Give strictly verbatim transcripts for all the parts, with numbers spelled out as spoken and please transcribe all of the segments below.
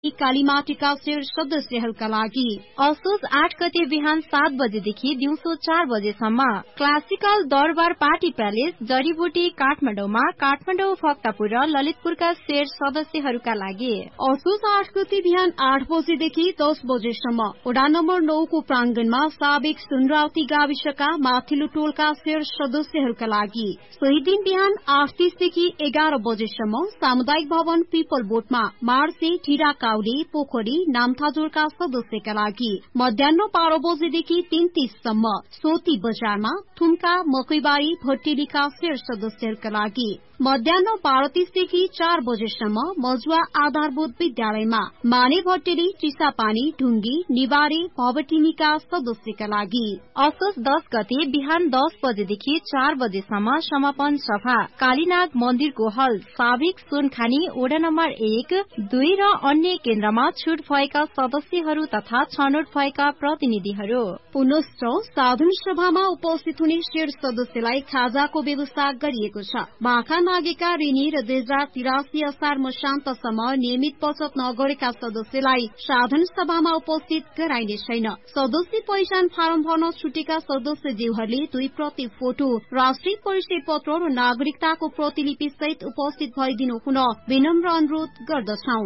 कालीमाटीका शेर सदस्यहरूका लागि असोज आठ गते बिहान सात बजेदेखि दिउँसो चार बजेसम्म क्लासिकल दरबार पार्टी प्यालेस जडीबुटी काठमाडौँमा काठमाडौँ भक्तपुर र ललितपुरका शेर सदस्यहरूका लागि असोज आठ गते बिहान आठ बजेदेखि दस बजेसम्म वडा नम्बर नौ को प्रांगणमा साबिक सुनराउती गाविसका माथिल्लो टोलका शेर सदस्यहरूका लागि सोही दिन बिहान आठ तीसदेखि एघार बजेसम्म सामुदायिक भवन पिपल बोटमा मार्से ढिरा काउली पोखरी नामथाजोरका सदस्यका लागि मध्याह बाह्र बजेदेखि तीन तीससम्म सोती बजारमा थुम्का मकैबारी भट्टेलीका शेर सदस्यहरूका लागि मध्याह बाह्र तीसदेखि चार बजेसम्म मजुवा आधारभूत विद्यालयमा माने भट्टेली चिसापानी ढुंगी निवारी भवटिनीका सदस्यका लागि असोज दस गते बिहान दस बजेदेखि चार बजेसम्म समापन सभा कालीनाग मन्दिरको हल साबिक सुनखानी वडा नम्बर एक दुई र अन्य केन्द्रमा छुट भएका सदस्यहरू तथा छनौट भएका प्रतिनिधिहरू पुनश्च साधन सभामा उपस्थित हुने शेर सदस्यलाई खाजाको व्यवस्था गरिएको छ। माखा नागेका ऋणी र दुई हजार तिरासी असार मसान्तसम्म नियमित बचत नगरेका सदस्यलाई साधन सभामा उपस्थित गराइने छैन। सदस्य पहिचान फारम भर्न छुटेका सदस्यज्यूहरूले दुई प्रति फोटो राष्ट्रिय परिचय पत्र र नागरिकताको प्रतिलिपि सहित उपस्थित भइदिनु हुन विनम्र अनुरोध गर्दछौं।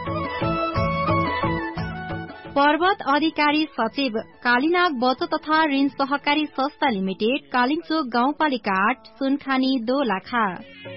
पर्वत अधिकारी सचिव कालीनाग बचत तथा ऋण सहकारी संस्था लिमिटेड कालिम्चोक गाउँपालिका आठ सुनखानी दोलखा।